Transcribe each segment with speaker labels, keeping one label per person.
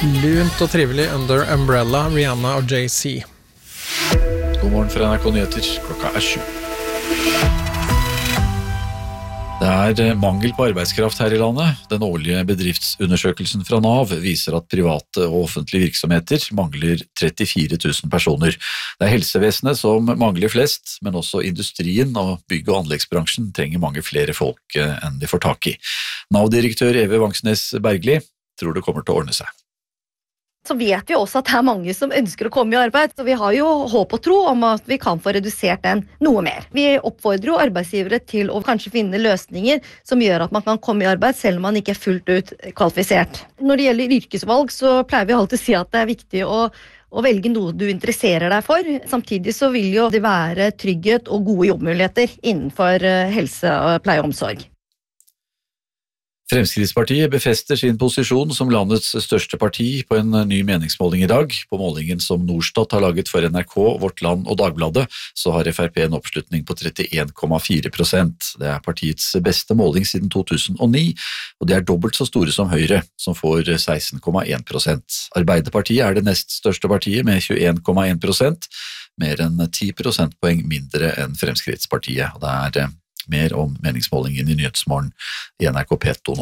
Speaker 1: Lunt og trivelig under Umbrella, Rihanna og Jay-Z.
Speaker 2: God morgen fra NRK Nyheter, klokka 7. Det mangel på arbeidskraft her i landet. Den årlige bedriftsundersøkelsen fra NAV viser at private og offentlige virksomheter mangler 34 000 personer. Det helsevesenet som mangler flest, men også industrien og bygg- og anleggsbransjen trenger mange flere folk enn de får tak i. NAV-direktør Eve Vangsnes Bergli tror det kommer til å ordne seg.
Speaker 3: Så vet vi også at det mange som ønsker å komme i arbeid, så vi har jo håp og tro om at vi kan få redusert den noe mer. Vi oppfordrer jo arbeidsgivere til å kanskje finne løsninger som gjør at man kan komme i arbeid selv om man ikke fullt ut kvalifisert. Når det gjelder yrkesvalg så pleier vi alltid å si at det viktig å velge noe du interesserer deg for. Samtidig så vil jo det være trygghet og gode jobbmuligheter innenfor helse, pleie og omsorg.
Speaker 2: Fremskrittspartiet befester sin posisjon som landets største parti på en ny meningsmåling i dag. På målingen som Norstat har laget for NRK, Vårt Land og Dagbladet, så har FrP en oppslutning på 31,4%. Det partiets beste måling siden 2009, og det dobbelt så store som Høyre, som får 16,1%. Arbeiderpartiet det nest største partiet med 21,1%, mer enn 10 prosentpoeng mindre enn Fremskrittspartiet. Det mer om meningsmålingen i Nyhetsmorgen i NRK P2 nå.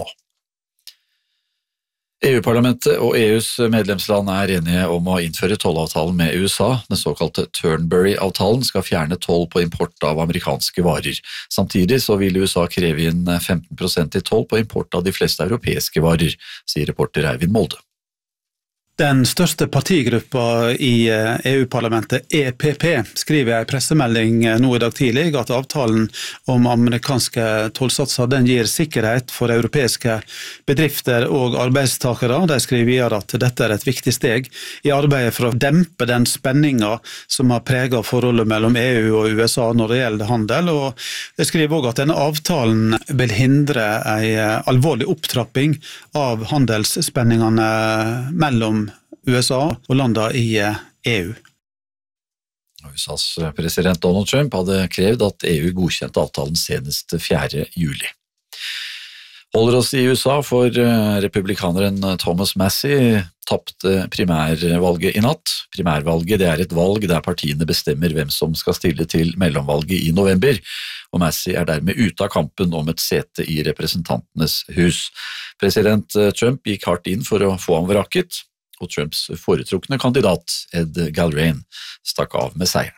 Speaker 2: EU-parlamentet og EUs medlemsland enige om å innføre tollavtalen med USA. Den såkalte Turnberry-avtalen skal fjerne toll på import av amerikanske varer. Samtidig så vil USA kreve inn 15% i toll på import av de fleste europeiske varer, sier reporter Eivind Molde.
Speaker 4: Den største partigruppa i EU-parlamentet, EPP, skriver i en pressemelding nå i dag tidlig at avtalen om amerikanske tollsatser den gir sikkerhet for europeiske bedrifter og arbeidstakere. De skriver videre at dette et viktig steg i arbeidet for å dempe den spenningen som har preget forholdet mellom EU og USA når det gjelder handel, og de skriver også at denne avtalen vil hindre en alvorlig opptrapping av handelsspenningene mellom USA og landa i EU.
Speaker 2: USAs president Donald Trump hadde krevd at EU godkjente avtalen senest 4. juli. Holder oss i USA for republikaneren Thomas Massie tappte primærvalget i natt. Primærvalget det et valg der partiene bestemmer hvem som skal stille til mellomvalget i november, og Massie dermed ute av kampen om et sete i representantenes hus. President Trump gikk hardt inn for å få ham vraket, og Trumps foretrukne kandidat Ed Galbraith stakk av med seieren.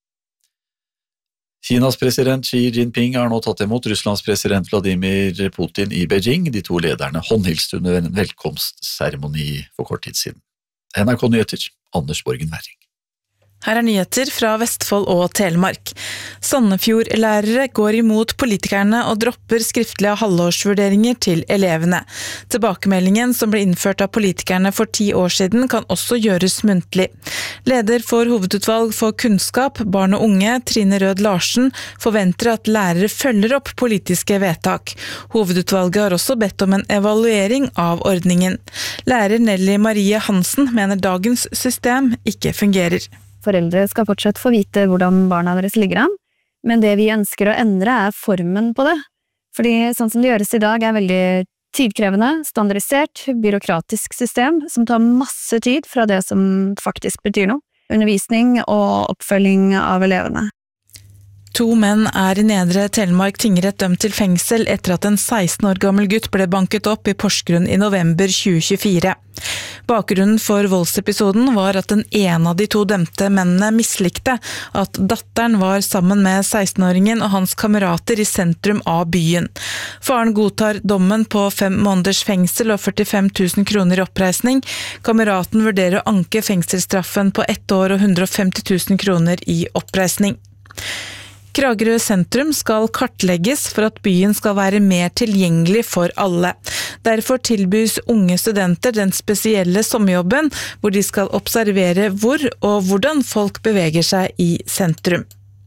Speaker 2: Kinas president Xi Jinping har nå tatt imot Russlands president Vladimir Putin i Beijing. De to lederne håndhilste under en velkomstseremoni for kort tid siden. NRK Nyheter, Anders Borgen Werring.
Speaker 5: Her nyheter fra Vestfold og Telemark. Sandefjord-lærere går imot politikerne og dropper skriftlige halvårsvurderinger til elevene. Tilbakemeldingen som ble innført av politikerne for 10 år siden kan også gjøres muntlig. Leder for Hovedutvalg for kunnskap, barn og unge, Trine Rød Larsen, forventer at lærere følger opp politiske vedtak. Hovedutvalget har også bedt om en evaluering av ordningen. Lærer Nelly Marie Hansen mener dagens system ikke fungerer.
Speaker 6: Foreldre skal fortsatt få vite hvordan barna deres ligger an, men det vi ønsker å endre formen på det. Fordi sånn som det gjøres i dag veldig tidkrevende, standardisert, byråkratisk system som tar masse tid fra det som faktisk betyr noe. Undervisning og oppfølging av elevene.
Speaker 5: 2 menn i Nedre Telemark tingrett dømt til fengsel etter at en 16 år gammel gutt ble banket opp i Porsgrunn i november 2024. Bakgrunnen for voldsepisoden var at den ene av de 2 dømte mennene mislikte at datteren var sammen med 16-åringen og hans kamerater i sentrum av byen. Faren godtar dommen på 5 måneders fengsel og 45 000 kroner i oppreisning. Kameraten vurderer å anke fengselsstraffen på 1 år og 150 000 kroner i oppreisning. Kragerø sentrum skal kartlegges for at byen skal være mer tilgjengelig for alle. Derfor tilbys unge studenter den spesielle sommerjobben, hvor de skal observere hvor og hvordan folk beveger seg i sentrum.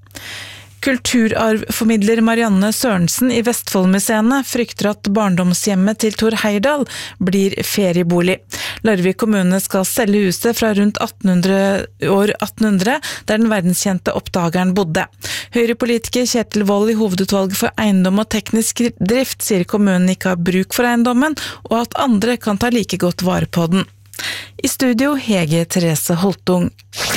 Speaker 5: Kulturarvformidler Marianne Sørensen i Vestfoldmuseene frykter at barndomshjemmet til Thor Heyerdahl blir feriebolig. Larvik kommune skal selge huset fra rundt år 1800, der den verdenskjente oppdageren bodde. Høyrepolitiker Kjetil Wold i Hovedutvalget for eiendom og teknisk drift sier kommunen ikke har bruk for eiendommen, og at andre kan ta like godt vare på den. I studio Hege Therese Holtung.